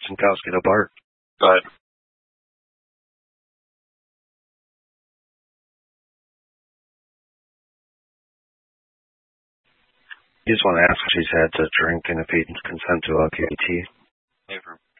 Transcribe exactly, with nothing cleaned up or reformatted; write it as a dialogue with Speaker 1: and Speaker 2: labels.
Speaker 1: Sinkowski to Bart.
Speaker 2: Go ahead.
Speaker 1: He just want to ask if she's had to drink and if he can consent to a K T.
Speaker 2: Waiver.